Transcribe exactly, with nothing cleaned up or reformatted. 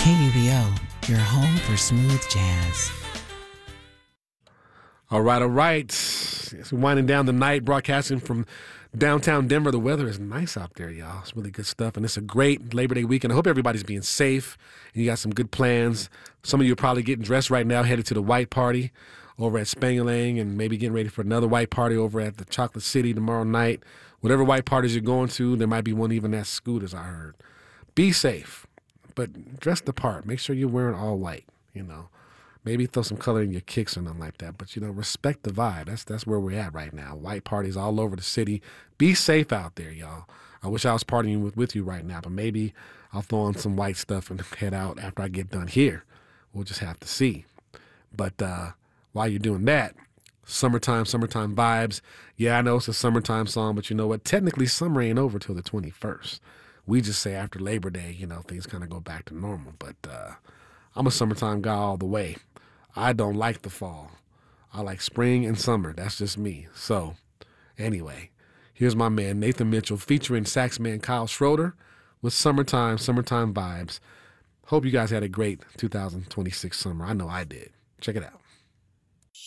K U B O, your home for smooth jazz. All right, all right. It's winding down the night, broadcasting from downtown Denver. The weather is nice out there, y'all. It's really good stuff, and it's a great Labor Day weekend. I hope everybody's being safe, and you got some good plans. Some of you are probably getting dressed right now, headed to the white party over at Spangalang, and maybe getting ready for another white party over at the Chocolate City tomorrow night. Whatever white parties you're going to, there might be one even at Scooters, I heard. Be safe, but dress the part. Make sure you're wearing all white, you know. Maybe throw some color in your kicks or nothing like that. But, you know, respect the vibe. That's that's where we're at right now. White parties all over the city. Be safe out there, y'all. I wish I was partying with, with you right now, but maybe I'll throw on some white stuff and head out after I get done here. We'll just have to see. But uh, while you're doing that, summertime, summertime vibes. Yeah, I know it's a summertime song, but you know what? Technically, summer ain't over till the twenty-first. We just say after Labor Day, you know, things kind of go back to normal. But uh, I'm a summertime guy all the way. I don't like the fall. I like spring and summer. That's just me. So, anyway, here's my man Nathan Mitchell featuring saxman Kyle Schroeder with Summertime, Summertime Vibes. Hope you guys had a great two thousand twenty-six summer. I know I did. Check it out.